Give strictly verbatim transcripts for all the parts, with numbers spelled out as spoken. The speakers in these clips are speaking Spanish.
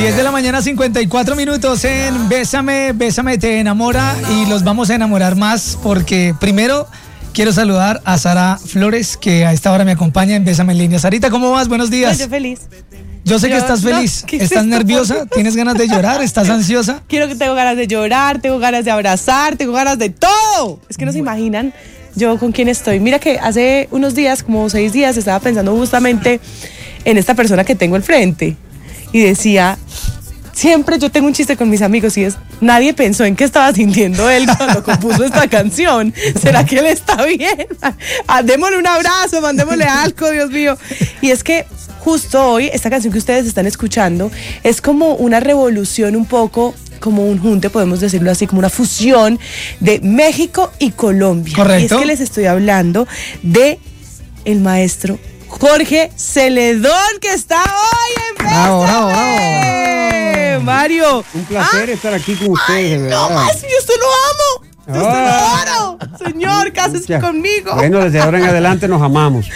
diez de la mañana, cincuenta y cuatro minutos en Bésame, Bésame te enamora, y los vamos a enamorar más porque primero quiero saludar a Sara Flores, que a esta hora me acompaña en Bésame en línea. Sarita, ¿cómo vas? Buenos días. Yo feliz. Yo sé Yo, que estás feliz. no, ¿qué es ¿Estás esto? nerviosa? ¿Tienes ganas de llorar? ¿Estás ansiosa? Quiero que tengo ganas de llorar, tengo ganas de abrazar, tengo ganas de todo. Es que no se imaginan yo con quién estoy. Mira que hace unos días, como seis días, estaba pensando justamente en esta persona que tengo al frente. Y decía, siempre yo tengo un chiste con mis amigos y es, nadie pensó en qué estaba sintiendo él cuando compuso esta canción. ¿Será que él está bien? Ah, démosle un abrazo, mandémosle algo, Dios mío. Y es que justo hoy, esta canción que ustedes están escuchando es como una revolución un poco, como un junte, podemos decirlo así, como una fusión de México y Colombia. Correcto. Y es que les estoy hablando de el maestro Jorge Celedón, que está hoy en Bésame. Bravo, bravo, bravo. Mario. Un placer Ah, estar aquí con ustedes, de verdad. no más, yo usted lo amo. Yo usted Ah. lo adoro. Señor, cásese Ya. conmigo. Bueno, desde ahora en adelante nos amamos.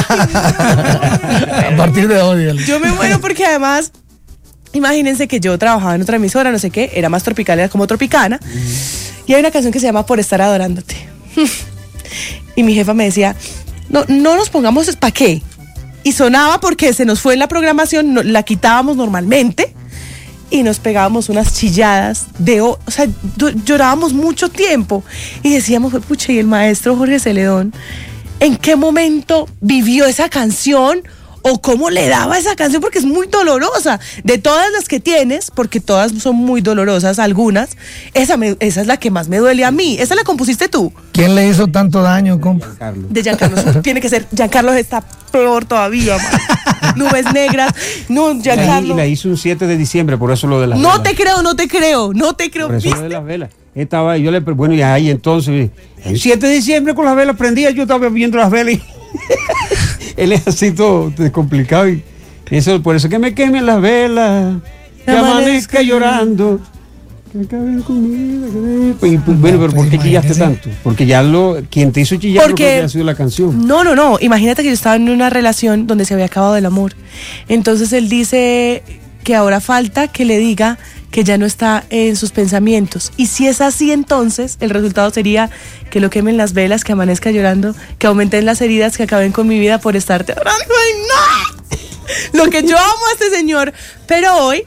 A partir de hoy. Yo me muero porque además, imagínense que yo trabajaba en otra emisora, no sé qué, era más tropical, era como Tropicana. Y hay una canción que se llama Por estar adorándote. Y mi jefa me decía, no, no nos pongamos, ¿para qué? Y sonaba porque se nos fue en la programación, no, la quitábamos normalmente y nos pegábamos unas chilladas de, o sea, llorábamos mucho tiempo y decíamos, pucha, y el maestro Jorge Celedón, ¿en qué momento vivió esa canción? ¿O cómo le daba esa canción? Porque es muy dolorosa. De todas las que tienes, porque todas son muy dolorosas, algunas, esa, me, esa es la que más me duele a mí. ¿Esa la compusiste tú? ¿Quién le hizo tanto daño, compa? Carlos. De Giancarlo. Tiene que ser. Giancarlo está peor todavía, man. Nubes negras. No, Y Giancarlo. la hizo un siete de diciembre, por eso lo de las No velas. te creo, no te creo, no te creo. Por eso lo ¿Viste? de las velas. Estaba, yo le, bueno, y ahí entonces, el siete de diciembre con las velas prendidas, yo estaba viendo las velas y él es así todo complicado. Y eso, por eso que me quemen las velas, que amanezca llorando. Que acaben con mi vida, que- Y, pues, bueno, pero ¿por qué chillaste tanto? Porque ya lo, quien te hizo chillar Porque- no creo que ha sido la canción. No, no, no. Imagínate que yo estaba en una relación donde se había acabado el amor. Entonces él dice que ahora falta que le diga que ya no está en sus pensamientos. Y si es así, entonces el resultado sería que lo quemen las velas, que amanezca llorando, que aumenten las heridas, que acaben con mi vida por estarte adorando. ¡Ay, no! Lo que yo amo a este señor. Pero hoy,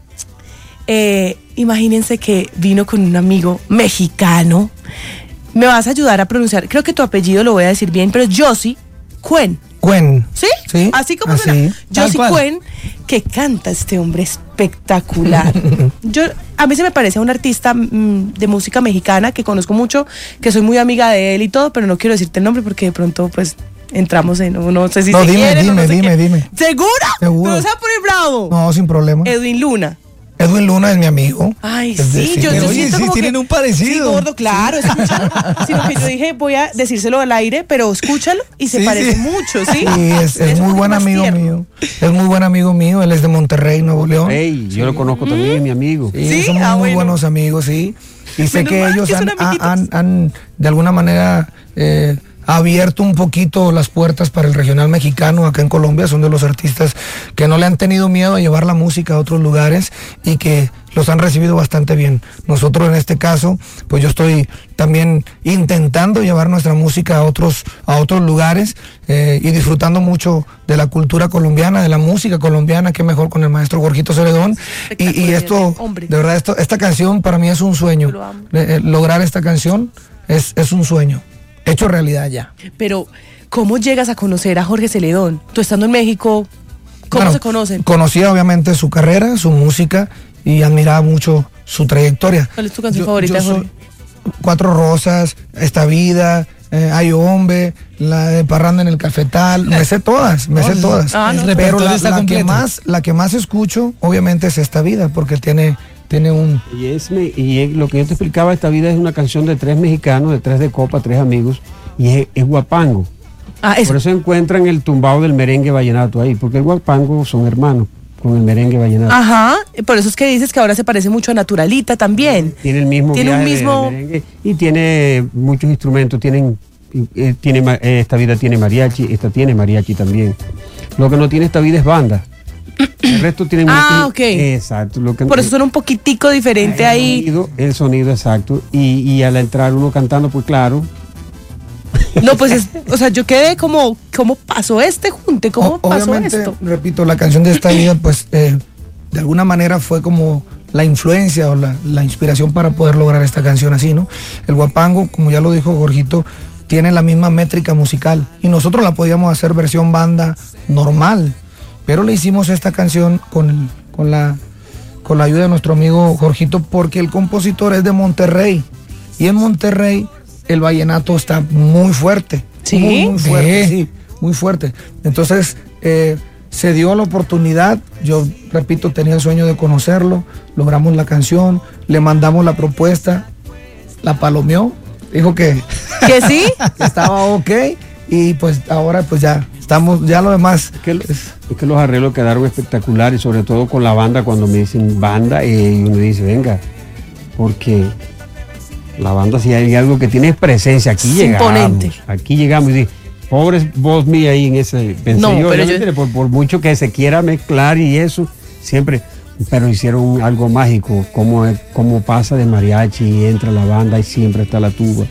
eh, imagínense que vino con un amigo mexicano. Me vas a ayudar a pronunciar, creo que tu apellido lo voy a decir bien, pero es Josie Cuen. Cuen. ¿Sí? Sí. Así como así. suena. Tal Josie cual. Cuen, que canta este hombre espectacular. Yo, a mí se me parece un artista mm, de música mexicana que conozco mucho, que soy muy amiga de él y todo, pero no quiero decirte el nombre porque de pronto, pues, entramos en, no, no sé si No, se dime, quieren, dime, no sé dime, qué. dime. ¿Seguro? Seguro. ¿No se va a poner bravo? No, sin problema. Edwin Luna. Edwin Luna es mi amigo. Ay, Es sí, decir, yo, yo oye, siento sí, como tienen que, un parecido. Sí, gordo, claro, escúchalo. Sino que yo dije, voy a decírselo al aire, pero escúchalo y se Sí, parece sí. mucho, ¿sí? Sí, es, es un muy poquito buen más amigo tierno. mío. Es muy buen amigo mío. Él es de Monterrey, Nuevo León. Ey, yo lo conozco también, es mi amigo. Sí, ¿Sí? somos Ah, muy bueno. buenos amigos, sí. Y sé Menos que mal ellos que son han, amiguitos. han- han, de alguna manera, eh, abierto un poquito las puertas para el regional mexicano acá en Colombia. Son de los artistas que no le han tenido miedo a llevar la música a otros lugares y que los han recibido bastante bien. Nosotros en este caso, pues yo estoy también intentando llevar nuestra música a otros, a otros lugares eh, y disfrutando mucho de la cultura colombiana, de la música colombiana, que mejor con el maestro Jorgito Celedón. Y, y Espectacular, esto, hombre. de verdad, esto, esta canción para mí es un sueño. Lo amo. Eh, eh, lograr esta canción es, es un sueño, hecho realidad ya. Pero, ¿cómo llegas a conocer a Jorge Celedón? Tú estando en México, ¿cómo Bueno, se conocen? Conocía obviamente su carrera, su música y admiraba mucho su trayectoria. ¿Cuál es tu canción Yo- favorita yo de soy- Jorge? Cuatro Rosas, Esta Vida, eh, Hay Hombre, la de Parranda en el Cafetal, me sé todas, me sé No, todas. ah, no. El Pero repertorio la, está la que completo. más, la que más escucho, obviamente, es Esta Vida, porque tiene, tiene un... Y, es, me- y es- lo que yo te explicaba, esta vida es una canción de tres mexicanos, de tres de copa, tres amigos, y es, es guapango. Ah, eso. Por eso encuentran el tumbado del merengue vallenato ahí, porque el guapango son hermanos con el merengue vallenato. Ajá, por eso es que dices que ahora se parece mucho a Naturalita también. Tiene el mismo Tiene un viaje de- mismo- de merengue y tiene muchos instrumentos, tienen eh, tiene ma- eh, esta vida tiene mariachi, esta tiene mariachi también. Lo que no tiene esta vida es banda. El resto tiene Ah, mucho- ok. Exacto. Lo que, Por eso suena un poquitico diferente el ahí. Sonido, el sonido exacto. Y, y al entrar uno cantando, pues claro. No, pues, es, o sea, yo quedé como, ¿cómo pasó este junte? ¿Cómo O- pasó obviamente, esto? repito, la canción de esta vida, pues eh, de alguna manera fue como la influencia o la, la inspiración para poder lograr esta canción así, ¿no? El guapango, como ya lo dijo Jorgito, tiene la misma métrica musical y nosotros la podíamos hacer versión banda normal, pero le hicimos esta canción con, el- con, la, con la ayuda de nuestro amigo Jorgito porque el compositor es de Monterrey y en Monterrey el vallenato está muy fuerte. ¿Sí? Muy, muy fuerte, Sí. sí, muy fuerte. Entonces, eh, se dio la oportunidad, yo repito, tenía el sueño de conocerlo, logramos la canción, le mandamos la propuesta, la palomeó, dijo que ¿Que sí? estaba ok y pues ahora pues ya estamos, ya lo demás. Es que, es que los arreglos quedaron espectaculares, sobre todo con la banda, cuando me dicen banda, eh, y uno dice, venga, porque la banda si hay algo que tiene presencia, aquí Es llegamos, imponente. aquí llegamos y dice, pobre voz mía ahí en ese, pensé No, yo, pero ya yo- me enteré, por, por mucho que se quiera mezclar y eso, siempre, pero hicieron algo mágico, como, como pasa de mariachi y entra la banda y siempre está la tuba,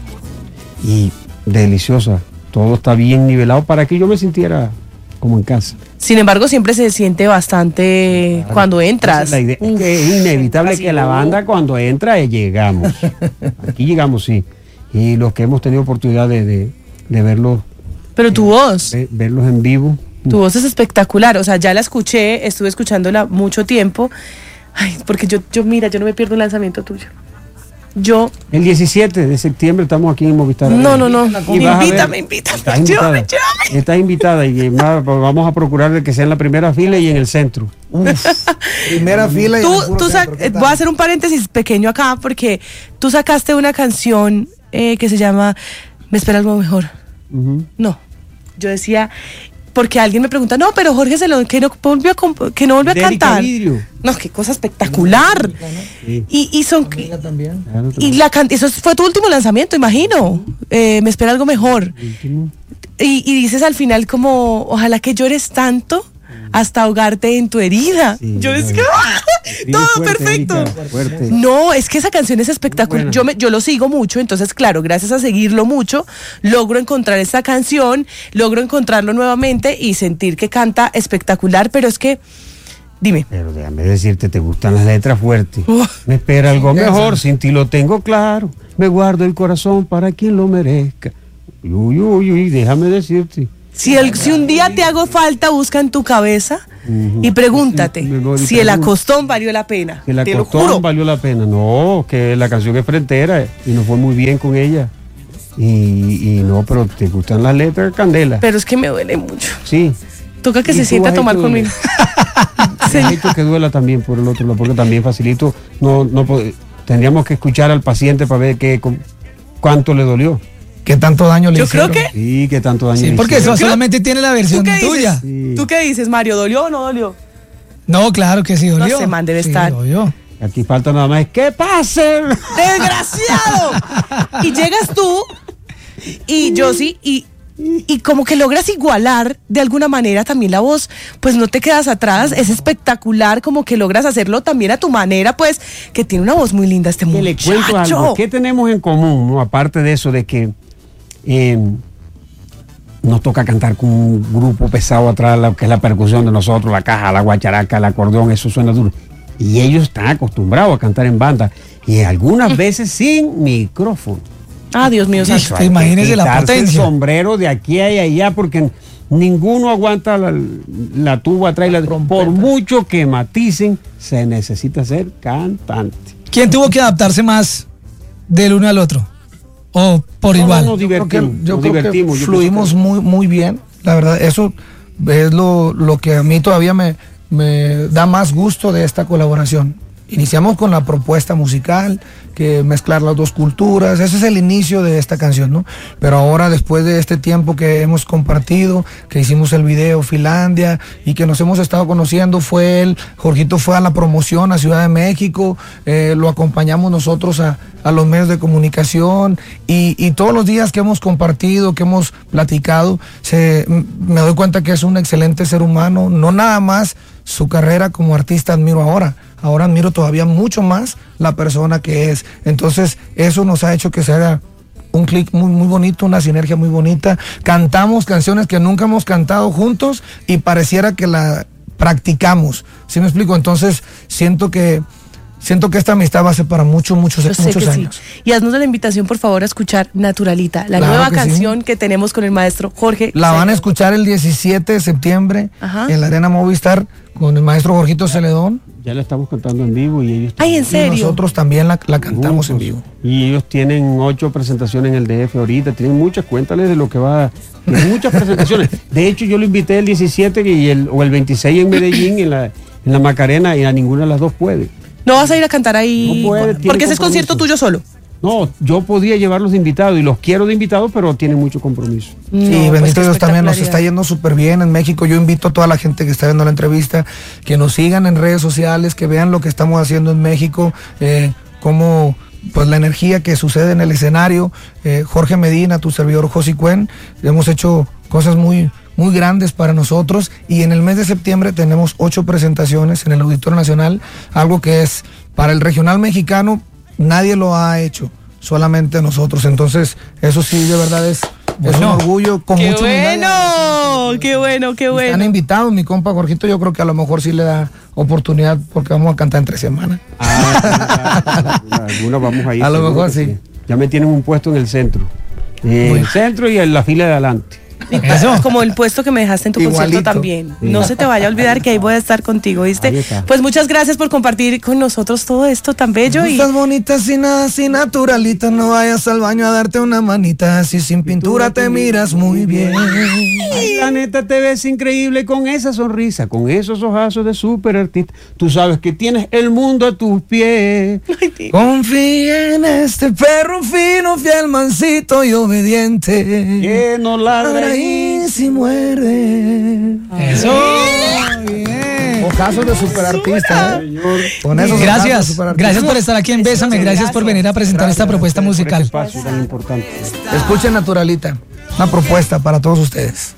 y deliciosa, todo está bien nivelado para que yo me sintiera como en casa. Sin embargo, siempre se siente bastante cuando entras. Esa es la idea. Es Uf, que es inevitable así que la no. banda cuando entra eh, llegamos. Aquí llegamos, sí. Y los que hemos tenido oportunidad de, de, de verlos, Pero tu voz, de verlos en vivo. tu voz es espectacular. O sea, ya la escuché, estuve escuchándola mucho tiempo. Ay, porque yo, yo mira, yo no me pierdo un lanzamiento tuyo. Yo, El diecisiete de septiembre estamos aquí en Movistar. no, no, no. Y vas a ver- Invítame, invítame. Estás invitada. Llévame, llévame. Estás invitada y más, vamos a procurar de que sea en la primera fila y en el centro. Uf, primera fila y en el Tú, puro tú sac- centro, ¿qué eh, tal? voy a hacer un paréntesis pequeño acá porque tú sacaste una canción eh, que se llama Me espera algo mejor. Ujú. No, yo decía, porque alguien me pregunta, no, pero Jorge se lo, que no volvió a, comp- que no volvió a De Erika cantar. Vidrio. No, qué cosa espectacular. Sí. Y, y son Amiga también. Claro, y la can- eso fue tu último lanzamiento, imagino. Eh, me espera algo mejor. último. Y, y dices al final como, ojalá que llores tanto hasta ahogarte en tu herida. Sí, yo ya decía, ves. ¡ah! Escribe todo fuerte, perfecto. Erika, fuerte. No, es que esa canción es espectacular. Muy buena. Yo, me, yo lo sigo mucho, entonces, claro, gracias a seguirlo mucho, logro encontrar esta canción, logro encontrarlo nuevamente y sentir que canta espectacular, pero es que, dime. Pero déjame decirte, te gustan las letras fuertes. Uf. Me espera algo mejor, sin ti lo tengo claro. Me guardo el corazón para quien lo merezca. Uy, uy, uy, déjame decirte. Si, el, si un día te hago falta, busca en tu cabeza Ujú. y pregúntate Me voy y si el pregunto. acostón valió la pena. Que la te lo costó juro. valió la pena. No, que la canción es frentera y nos fue muy bien con ella. Y, y no, pero te gustan las letras, Candela. Pero es que me duele mucho. Sí. Toca que Y se tú sienta a has tomar hecho- conmigo. Necesito que duela también por el otro lado, porque también facilito. No, no pod- tendríamos que escuchar al paciente para ver qué, con- cuánto le dolió. ¿Qué tanto daño le Yo hicieron? creo que- Sí, qué tanto daño Sí, le porque hicieron. eso solamente tiene la ¿Tú versión qué tuya. dices? Sí. ¿Tú qué dices, Mario? ¿Dolió o no dolió? No, claro que sí dolió. ese man debe Sí, estar. dolió. Aquí falta nada más. ¡Que pase! ¡Desgraciado! Y llegas tú y yo sí, y, y como que logras igualar de alguna manera también la voz, pues no te quedas atrás, es espectacular, como que logras hacerlo también a tu manera, pues, que tiene una voz muy linda este Que le cuento muchacho. algo. ¿Qué tenemos en común, no? Aparte de eso, de que eh, nos toca cantar con un grupo pesado atrás, la- que es la percusión de nosotros, la caja, la guacharaca, el acordeón, eso suena duro. Y ellos están acostumbrados a cantar en banda. Y algunas veces sin micrófono. Ah, Dios mío, santo. Eso, Te hay que imagínese la quitarse potencia. el sombrero de aquí a allá porque ninguno aguanta la, la tuba atrás. y la- por mucho que maticen, se necesita ser cantante. ¿Quién tuvo que adaptarse más del uno al otro? ¿O por No, igual? no, no, Yo creo que, divertimos, yo nos creo que divertimos, yo fluimos pienso que- muy, muy bien. La verdad, eso es lo, lo que a mí todavía me, me da más gusto de esta colaboración. Iniciamos con la propuesta musical, que mezclar las dos culturas, ese es el inicio de esta canción, ¿no? Pero ahora, después de este tiempo que hemos compartido, que hicimos el video Finlandia y que nos hemos estado conociendo, fue él, Jorgito fue a la promoción a Ciudad de México, eh, lo acompañamos nosotros a, a los medios de comunicación y, y todos los días que hemos compartido, que hemos platicado, se, m- me doy cuenta que es un excelente ser humano, no nada más su carrera como artista admiro ahora. Ahora admiro todavía mucho más la persona que es. Entonces, eso nos ha hecho que se haga un clic muy, muy bonito, una sinergia muy bonita. Cantamos canciones que nunca hemos cantado juntos y pareciera que la practicamos. ¿Sí me explico? Entonces, siento que Siento que esta amistad va a ser para muchos, muchos, Yo sé muchos que años. Sí. Y haznos la invitación, por favor, a escuchar Naturalita, la Claro nueva que canción sí. que tenemos con el maestro Jorge. La van a Celedón. escuchar el diecisiete de septiembre Ajá. en la Arena Movistar con el maestro Jorgito Celedón. Ya la estamos cantando en vivo y ellos Ay, ¿en Y serio? nosotros también la, la cantamos en vivo. Y ellos tienen ocho presentaciones en el D F ahorita, tienen muchas, cuéntales de lo que va, tienen muchas presentaciones. De hecho, yo lo invité el diecisiete y el, o el veintiséis en Medellín, en la, en la Macarena, y a ninguna de las dos puede. No vas a ir a cantar ahí. No puede, tiene porque ese es compromiso. concierto tuyo solo. No, yo podía llevarlos de invitados y los quiero de invitados, pero tienen mucho compromiso. No, Sí, pues bendito qué Dios, también nos espectacularidad. está yendo súper bien en México. Yo invito a toda la gente que está viendo la entrevista que nos sigan en redes sociales, que vean lo que estamos haciendo en México, eh, cómo pues la energía que sucede en el escenario. Eh, Jorge Medina, tu servidor Josi Cuen, hemos hecho cosas muy, muy grandes para nosotros y en el mes de septiembre tenemos ocho presentaciones en el Auditorio Nacional, algo que es para el regional mexicano, nadie lo ha hecho, solamente nosotros. Entonces, eso sí, de verdad es, es un Bueno, orgullo. Con ¡Qué mucha humildad. bueno! ¡Qué bueno, qué Están bueno! invitados, mi compa Jorgito, yo creo que a lo mejor sí le da oportunidad porque vamos a cantar entre semanas. Ah, algunos vamos a ir. A lo seguro mejor que sí. Ya me tienen un puesto en el centro. En Bueno. el centro y en la fila de adelante. Eso. Como el puesto que me dejaste en tu Igualito. concierto también. No se te vaya a olvidar que ahí voy a estar contigo, Ahí ¿viste? está. Pues muchas gracias por compartir con nosotros todo esto tan bello y Estás bonita sin nada, sin naturalita, no vayas al baño a darte una manita, así sin pintura te miras muy bien. Ay, la neta te ves increíble con esa sonrisa, con esos ojazos de súper artista. Tú sabes que tienes el mundo a tus pies. Confía en este perro fino, fiel, mansito y obediente. Que no ladra Ladra y y si muerde. Eso. Bien. Ojazos de superartista, ¿eh? Con esos ojazos de Gracias, superartista. gracias por estar aquí en Bésame, gracias por venir a presentar esta propuesta por este musical. espacio tan importante. Escuchen Naturalita, una propuesta para todos ustedes.